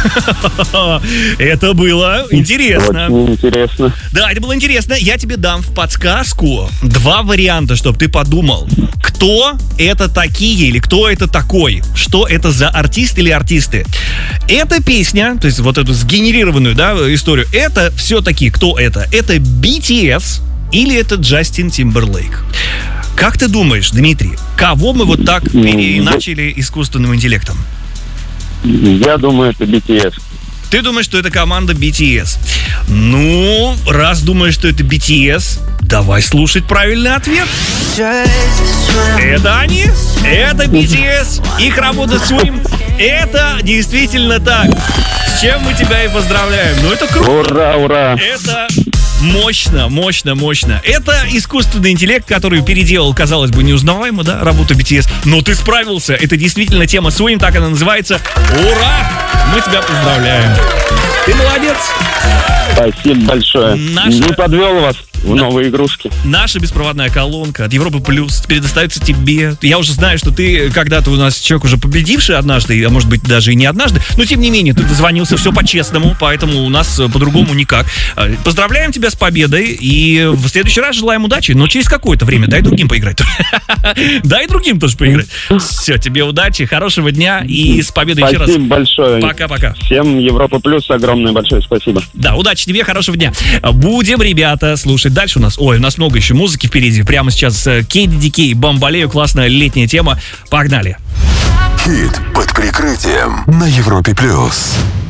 Это было интересно. Очень интересно. Да, это было интересно. Я тебе дам в подсказку 2 варианта, чтобы ты подумал, кто это такие или кто это такой, что это за артист или артисты. Эта песня, то есть вот эту сгенерированную, да, историю, это все-таки кто это? Это BTS или это Джастин Тимберлейк? Как ты думаешь, Дмитрий, кого мы вот так переиначили искусственным интеллектом? Я думаю, это BTS. Ты думаешь, что это команда BTS? Ну, раз думаешь, что это BTS, давай слушать правильный ответ. Это они? Это BTS? Их работа Swim? Это действительно так. С чем мы тебя и поздравляем. Ну, это круто. Ура, ура. Это мощно, мощно, мощно. Это искусственный интеллект, который переделал, казалось бы, неузнаваемо, да, работу BTS. Но ты справился. Это действительно тема Swim, так она называется. Ура! Мы тебя поздравляем. Ты молодец. Спасибо большое. Не подвел вас в новые игрушки. Наша беспроводная колонка от Европы Плюс теперь достается тебе. Я уже знаю, что ты когда-то у нас человек уже победивший однажды, а может быть даже и не однажды, но тем не менее ты дозвонился все по-честному, поэтому у нас по-другому никак. Поздравляем тебя с победой и в следующий раз желаем удачи, но через какое-то время дай другим поиграть. Дай другим тоже поиграть. Все, тебе удачи, хорошего дня и с победой еще раз. Спасибо большое. Пока-пока. Всем Европа Плюс огромное большое спасибо. Да, удачи тебе, хорошего дня. Будем, ребята, слушать дальше у нас. Ой, у нас много еще музыки впереди. Прямо сейчас KDDK, Бомбалею, классная летняя тема. Погнали. Хит под прикрытием на Европе Плюс.